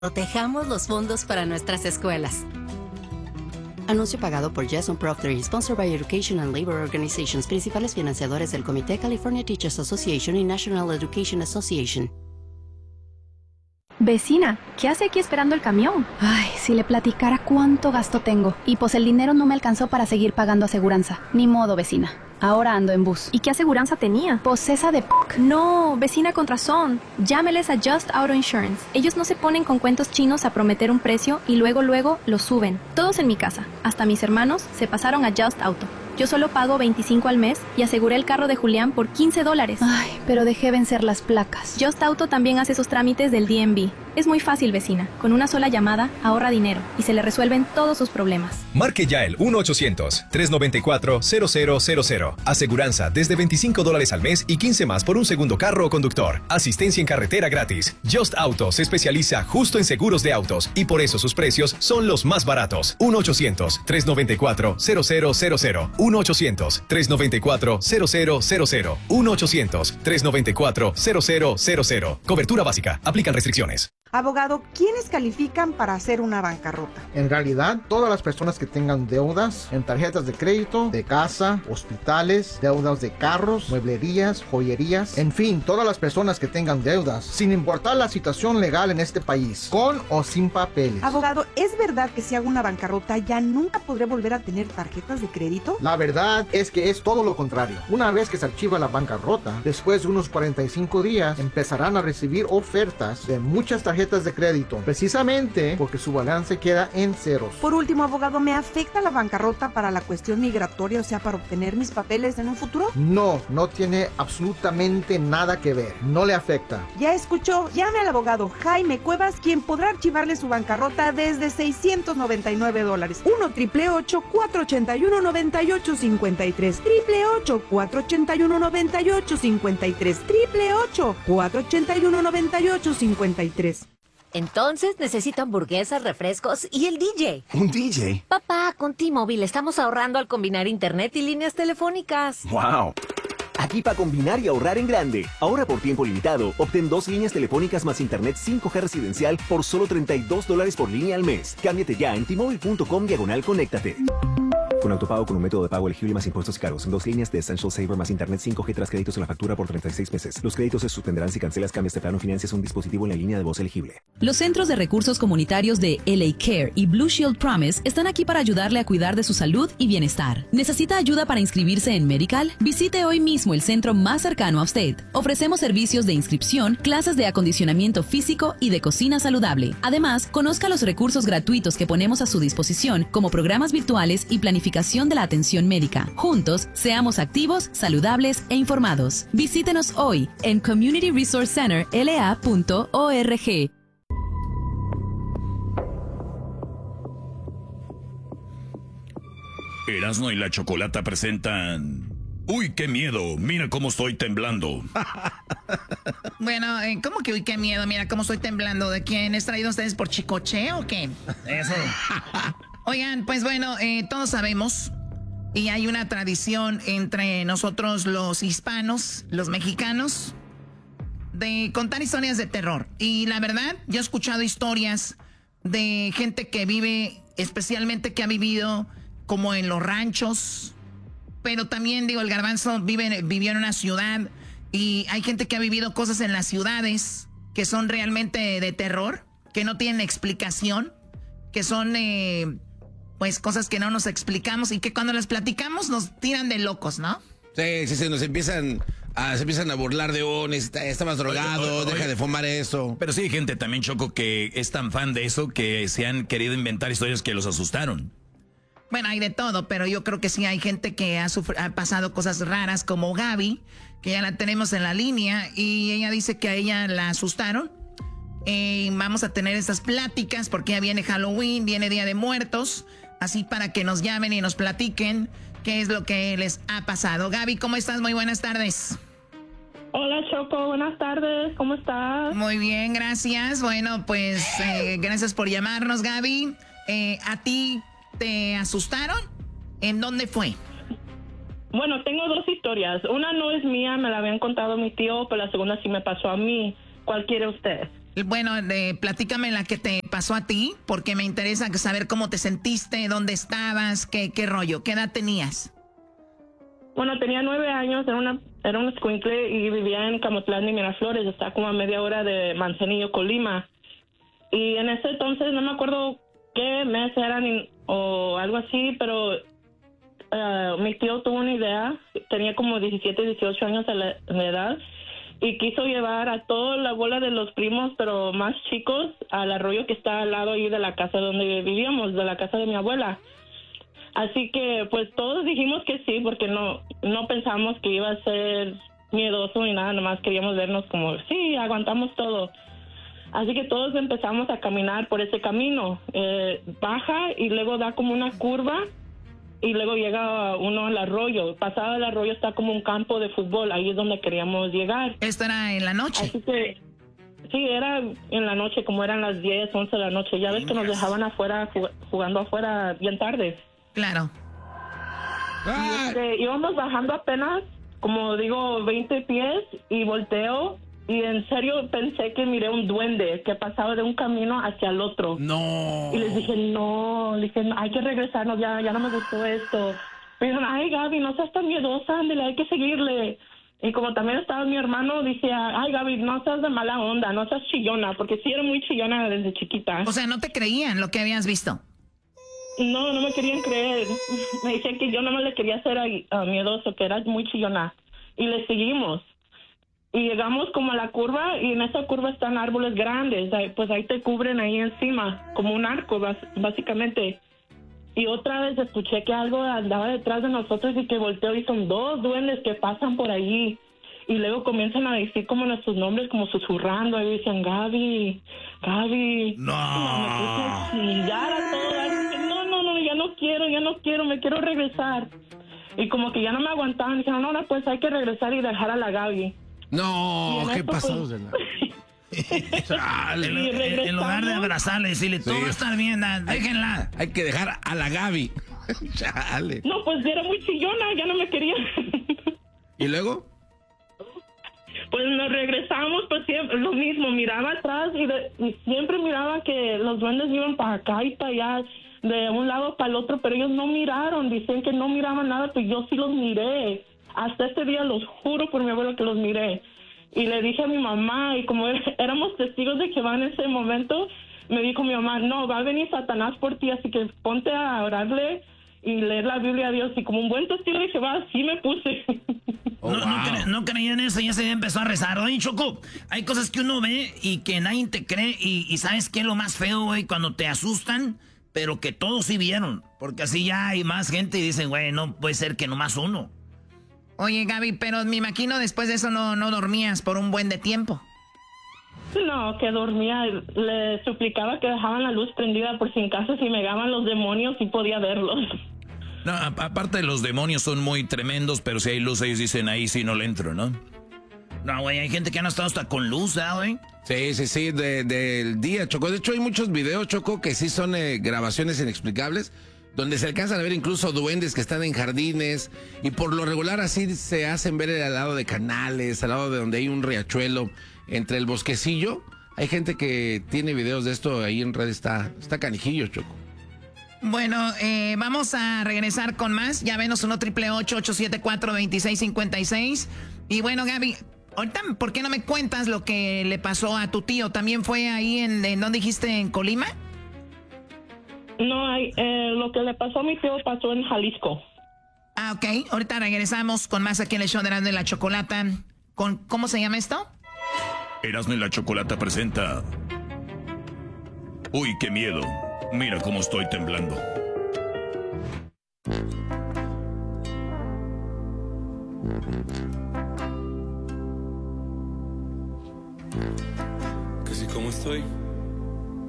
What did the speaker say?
Protejamos los fondos para nuestras escuelas. Anuncio pagado por Jason Proctor y sponsored by Education and Labor Organizations, principales financiadores del Comité California Teachers Association y National Education Association. Vecina, ¿qué hace aquí esperando el camión? Ay, si le platicara cuánto gasto tengo. Y pues el dinero no me alcanzó para seguir pagando aseguranza. Ni modo, vecina. Ahora ando en bus. ¿Y qué aseguranza tenía? Pues esa de No, vecina con razón. Llámeles a Just Auto Insurance. Ellos no se ponen con cuentos chinos a prometer un precio y luego lo suben. Todos en mi casa, hasta mis hermanos, se pasaron a Just Auto. Yo solo pago $25 al mes y aseguré el carro de Julián por $15. Ay, pero dejé vencer las placas. Just Auto también hace esos trámites del DMV. Es muy fácil, vecina. Con una sola llamada, ahorra dinero y se le resuelven todos sus problemas. Marque ya el 1-800-394-0000. Aseguranza desde $25 al mes y 15 más por un segundo carro o conductor. Asistencia en carretera gratis. Just Auto se especializa justo en seguros de autos y por eso sus precios son los más baratos. 1-800-394-0000. 1-800-394-0000. 1-800-394-0000. Cobertura básica. Aplican restricciones. Abogado, ¿quiénes califican para hacer una bancarrota? En realidad, todas las personas que tengan deudas en tarjetas de crédito, de casa, hospitales, deudas de carros, mueblerías, joyerías, en fin, todas las personas que tengan deudas, sin importar la situación legal en este país, con o sin papeles. Abogado, ¿es verdad que si hago una bancarrota ya nunca podré volver a tener tarjetas de crédito? La verdad es que es todo lo contrario. Una vez que se archiva la bancarrota, después de unos 45 días, empezarán a recibir ofertas de muchas tarjetas de crédito, precisamente porque su balance queda en ceros. Por último, abogado, ¿me afecta la bancarrota para la cuestión migratoria, o sea, para obtener mis papeles en un futuro? No, no tiene absolutamente nada que ver. No le afecta. Ya escuchó, llame al abogado Jaime Cuevas, quien podrá archivarle su bancarrota desde $699. 1-888-481-9853. 888-481-9853. 888-481-9853. Entonces necesito hamburguesas, refrescos y el DJ. ¿Un DJ? Papá, con T-Mobile estamos ahorrando al combinar internet y líneas telefónicas. ¡Wow! Aquí para combinar y ahorrar en grande. Ahora por tiempo limitado, obtén 2 líneas telefónicas más internet 5G residencial por solo $32 por línea al mes. Cámbiate ya en T-Mobile.com/conéctate. Con autopago con un método de pago elegible más impuestos y cargos. En 2 líneas de Essential Saver más internet 5G tras créditos en la factura por 36 meses. Los créditos se suspenderán si cancelas, cambias de plano o financias un dispositivo en la línea de voz elegible. Los Centros de Recursos Comunitarios de LA Care y Blue Shield Promise están aquí para ayudarle a cuidar de su salud y bienestar. ¿Necesita ayuda para inscribirse en Medical? Visite hoy mismo el centro más cercano a usted. Ofrecemos servicios de inscripción, clases de acondicionamiento físico y de cocina saludable. Además, conozca los recursos gratuitos que ponemos a su disposición, como programas virtuales y planificación de la atención médica. Juntos, seamos activos, saludables e informados. Visítenos hoy en communityresourcecenterla.org. Erasmo y la Chocolata presentan... ¡Uy, qué miedo! Mira cómo estoy temblando. Bueno, ¿cómo que uy, qué miedo? Mira cómo estoy temblando. ¿De quién? ¿Es traído ustedes por Chicoche o qué? Eso. Oigan, pues bueno, todos sabemos, y hay una tradición entre nosotros los hispanos, los mexicanos, de contar historias de terror. Y la verdad, yo he escuchado historias de gente que vive, especialmente que ha vivido como en los ranchos, pero también, digo, el Garbanzo vivió en una ciudad, y hay gente que ha vivido cosas en las ciudades que son realmente de terror, que no tienen explicación, que son... pues cosas que no nos explicamos y que cuando las platicamos nos tiran de locos, ¿no? Sí, nos empiezan a burlar de, estabas drogado, deja de fumar eso. Pero sí hay gente también, Choco, que es tan fan de eso que se han querido inventar historias que los asustaron. Bueno, hay de todo, pero yo creo que sí hay gente que ha pasado cosas raras, como Gaby, que ya la tenemos en la línea, y ella dice que a ella la asustaron. Vamos a tener estas pláticas porque ya viene Halloween, viene Día de Muertos, así para que nos llamen y nos platiquen qué es lo que les ha pasado. Gaby, ¿cómo estás? Muy buenas tardes. Hola, Choco, buenas tardes, ¿cómo estás? Muy bien, gracias. Bueno, pues gracias por llamarnos, Gaby. ¿A ti te asustaron? ¿En dónde fue? Bueno, tengo 2 historias. Una no es mía, me la habían contado mi tío, pero la segunda sí me pasó a mí. ¿Cuál quiere usted? Bueno, platícame la que te pasó a ti, porque me interesa saber cómo te sentiste, dónde estabas, qué rollo, qué edad tenías. Bueno, tenía 9 años, era un escuincle y vivía en Camotlán y Miraflores, está como a media hora de Manzanillo, Colima. Y en ese entonces no me acuerdo qué mes eran o algo así, pero mi tío tuvo una idea, tenía como 17, 18 años de edad, y quiso llevar a toda la bola de los primos, pero más chicos, al arroyo que está al lado ahí de la casa donde vivíamos, de la casa de mi abuela. Así que pues todos dijimos que sí, porque no pensamos que iba a ser miedoso ni nada, nomás queríamos vernos como, sí, aguantamos todo. Así que todos empezamos a caminar por ese camino, baja y luego da como una curva y luego llega uno al arroyo. Pasado el arroyo está como un campo de fútbol, ahí es donde queríamos llegar. ¿Esto era en la noche? Así que sí, era en la noche, como eran las 10, 11 de la noche. Ya ves que nos dejaban afuera, jugando afuera bien tarde. Claro. Y íbamos bajando apenas, como digo, 20 pies y volteo. Y en serio pensé que miré un duende que pasaba de un camino hacia el otro. No. Y les dije, no, hay que regresarnos, ya no me gustó esto. Me dijeron, ay, Gaby, no seas tan miedosa, ándale, hay que seguirle. Y como también estaba mi hermano, dije, ay, Gaby, no seas de mala onda, no seas chillona, porque sí era muy chillona desde chiquita. O sea, ¿no te creían lo que habías visto? No me querían creer. Me decían que yo nada más le quería hacer miedoso, que era muy chillona. Y le seguimos. Y llegamos como a la curva, y en esa curva están árboles grandes, pues ahí te cubren ahí encima, como un arco, básicamente. Y otra vez escuché que algo andaba detrás de nosotros y que volteó y son 2 duendes que pasan por allí. Y luego comienzan a decir como nuestros nombres, como susurrando, y dicen, Gaby. No. Me puse a chillar a todas. No, ya no quiero, me quiero regresar. Y como que ya no me aguantaban, dijeron, no, pues hay que regresar y dejar a la Gaby. No, ¿qué pasó? En lugar de abrazarle y decirle, todo va a estar bien, déjenla. Hay que dejar a la Gaby. Chale. No, pues era muy chillona, ya no me quería. ¿Y luego? Pues nos regresamos, pues siempre lo mismo, miraba atrás y siempre miraba que los duendes iban para acá y para allá, de un lado para el otro, pero ellos no miraron, dicen que no miraban nada, pues yo sí los miré. Hasta este día los juro por mi abuelo que los miré. Y le dije a mi mamá, y como éramos testigos de Jehová en ese momento, me dijo mi mamá, no, va a venir Satanás por ti, así que ponte a orarle y leer la Biblia a Dios. Y como un buen testigo de Jehová, así me puse. No creía en eso, ya se empezó a rezar. Oye, Choco, hay cosas que uno ve y que nadie te cree. Y ¿sabes qué es lo más feo, güey? Cuando te asustan, pero que todos sí vieron. Porque así ya hay más gente y dicen, güey, no puede ser que nomás uno. Oye, Gaby, pero me imagino después de eso no dormías por un buen de tiempo. No, que dormía. Le suplicaba que dejaban la luz prendida por si en caso si me llegaban los demonios y podía verlos. No, aparte de los demonios son muy tremendos, pero si hay luz ellos dicen ahí sí no le entro, ¿no? No, güey, hay gente que han estado hasta con luz, ¿eh, güey? Sí, del día, Choco. De hecho, hay muchos videos, Choco, que sí son grabaciones inexplicables, donde se alcanzan a ver incluso duendes que están en jardines, y por lo regular así se hacen ver al lado de canales, al lado de donde hay un riachuelo, entre el bosquecillo. Hay gente que tiene videos de esto ahí en red, está canijillo, Choco. Bueno, vamos a regresar con más. Ya venos 1-888-874-2656. Y bueno, Gaby, ahorita, ¿por qué no me cuentas lo que le pasó a tu tío? ¿También fue ahí en ¿dónde dijiste? ¿En Colima? No, lo que le pasó a mi tío pasó en Jalisco. Ah, ok. Ahorita regresamos con más aquí en el show de Erasmo y la Chocolata. ¿Cómo se llama esto? Erasmo y la Chocolata presenta... Uy, qué miedo. Mira cómo estoy temblando. Casi como estoy.